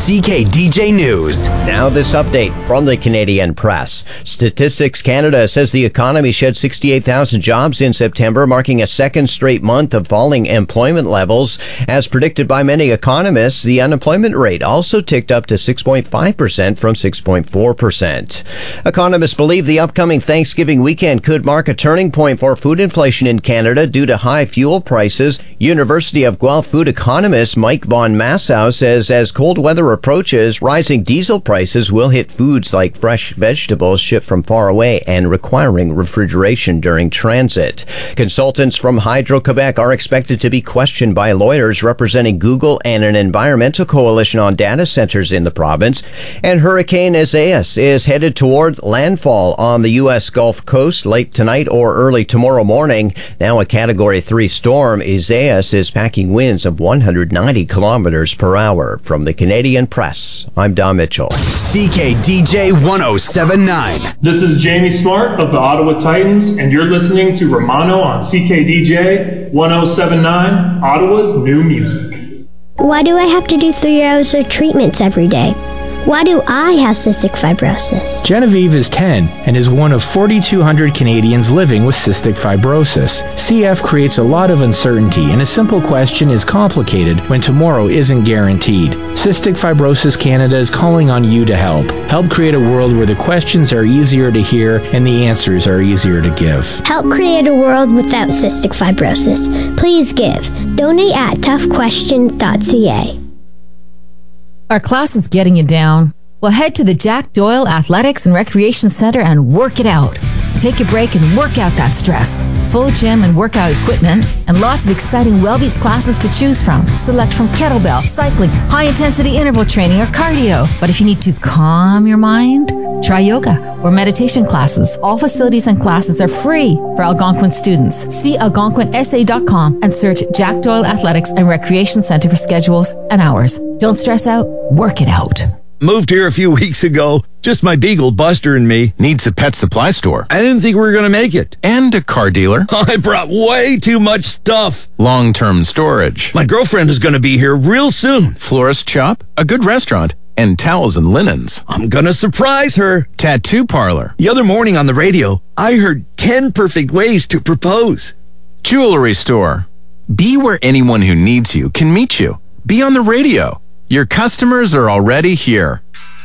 CKDJ News. Now this update from the Canadian Press. Statistics Canada says the economy shed 68,000 jobs in September, marking a second straight month of falling employment levels. As predicted by many economists, the unemployment rate also ticked up to 6.5% from 6.4%. Economists believe the upcoming Thanksgiving weekend could mark a turning point for food inflation in Canada due to high fuel prices. University of Guelph food economist Mike Von Massow says as cold weather approaches, rising diesel prices will hit foods like fresh vegetables shipped from far away and requiring refrigeration during transit. Consultants from Hydro-Quebec are expected to be questioned by lawyers representing Google and an environmental coalition on data centers in the province. And Hurricane Isaias is headed toward landfall on the U.S. Gulf Coast late tonight or early tomorrow morning. Now a Category 3 storm, Isaias is packing winds of 190 kilometers per hour. From the Canadian Press, I'm Don Mitchell. CKDJ 1079. This is Jamie Smart of the Ottawa Titans, and you're listening to Romano on CKDJ 1079, Ottawa's new music. Why do I have to do 3 hours of treatments every day? Why do I have cystic fibrosis? Genevieve is 10 and is one of 4,200 Canadians living with cystic fibrosis. CF creates a lot of uncertainty, and a simple question is complicated when tomorrow isn't guaranteed. Cystic Fibrosis Canada is calling on you to help. Help create a world where the questions are easier to hear and the answers are easier to give. Help create a world without cystic fibrosis. Please give. Donate at toughquestions.ca. Our class is getting you down? Well, head to the Jack Doyle Athletics and Recreation Center and work it out. Take a break and work out that stress. Full gym and workout equipment, and lots of exciting Wellbeats classes to choose from. Select from kettlebell, cycling, high-intensity interval training, or cardio. But if you need to calm your mind, try yoga or meditation classes. All facilities and classes are free for Algonquin students. See algonquinsa.com and search Jack Doyle Athletics and Recreation Center for schedules and hours. Don't stress out, work it out. Moved here a few weeks ago. Just my beagle, Buster, and me. Needs a pet supply store. I didn't think we were going to make it. And a car dealer. I brought way too much stuff. Long-term storage. My girlfriend is going to be here real soon. Florist shop. A good restaurant. And towels and linens. I'm going to surprise her. Tattoo parlor. The other morning on the radio, I heard 10 perfect ways to propose. Jewelry store. Be where anyone who needs you can meet you. Be on the radio. Your customers are already here.